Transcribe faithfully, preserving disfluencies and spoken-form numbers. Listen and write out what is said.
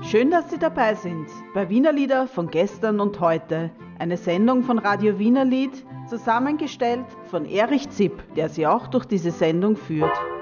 Schön, dass Sie dabei sind bei Wiener Lieder von gestern und heute. Eine Sendung von Radio Wiener Lied, zusammengestellt von Erich Zipp, der Sie auch durch diese Sendung führt.